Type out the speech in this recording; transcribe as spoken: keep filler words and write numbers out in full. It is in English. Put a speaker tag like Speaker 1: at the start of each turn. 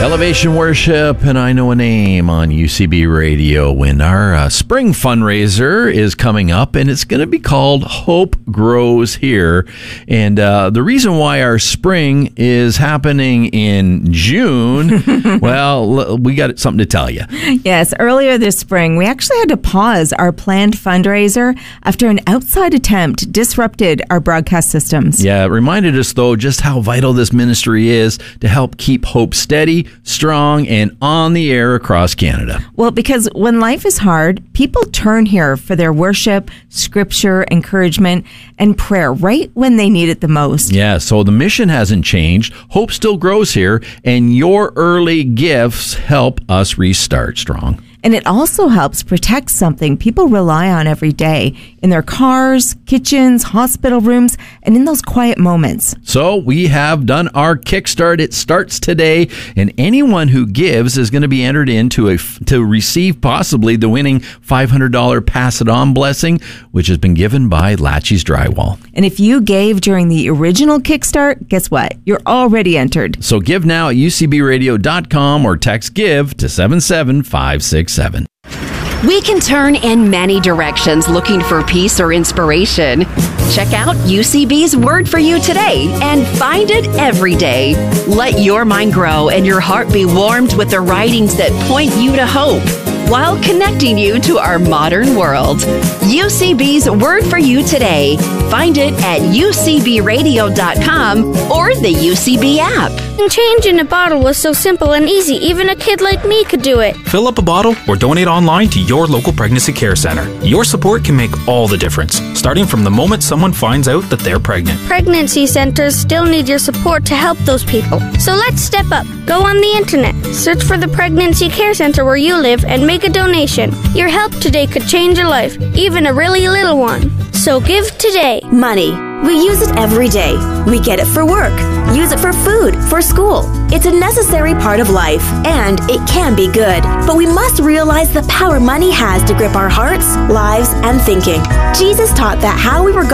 Speaker 1: Elevation Worship, and I Know a Name on U C B Radio. When our uh, spring fundraiser is coming up, and it's going to be called Hope Grows Here. And uh, the reason why our spring is happening in June, well, we got something to tell you.
Speaker 2: Yes, earlier this spring, we actually had to pause our planned fundraiser after an outside attempt disrupted our broadcast systems.
Speaker 1: Yeah, it reminded us, though, just how vital this ministry is to help keep hope steady, strong, and on the air across Canada.
Speaker 2: Well, because when life is hard, people turn here for their worship, scripture, encouragement, and prayer right when they need it the most.
Speaker 1: Yeah, so the mission hasn't changed. Hope still grows here, and your early gifts help us restart strong.
Speaker 2: And it also helps protect something people rely on every day in their cars, kitchens, hospital rooms, and in those quiet moments.
Speaker 1: So we have done our Kickstart. It starts today, and anyone who gives is going to be entered into a to receive possibly the winning five hundred dollars Pass It On blessing, which has been given by Latchy's Drywall.
Speaker 2: And if you gave during the original Kickstart, guess what? You're already entered.
Speaker 1: So give now at U C B radio dot com or text GIVE to seven seven five six seven.
Speaker 3: We can turn in many directions looking for peace or inspiration. Check out U C B's Word for You today and find it every day. Let your mind grow and your heart be warmed with the writings that point you to hope while connecting you to our modern world. U C B's Word for You today. Find it at U C B radio dot com or the U C B app.
Speaker 4: Changing a bottle was so simple and easy, even a kid like me could do it.
Speaker 5: Fill up a bottle or donate online to your local pregnancy care center. Your support can make all the difference, starting from the moment someone finds out that they're pregnant.
Speaker 4: Pregnancy centers still need your support to help those people. So let's step up. Go on the internet, search for the pregnancy care center where you live, and make a donation. Your help today could change a life, even a really little one. So give today.
Speaker 6: Money. We use it every day. We get it for work, use it for food, for school. It's a necessary part of life, and it can be good. But we must realize the power money has to grip our hearts, lives, and thinking. Jesus taught that how we were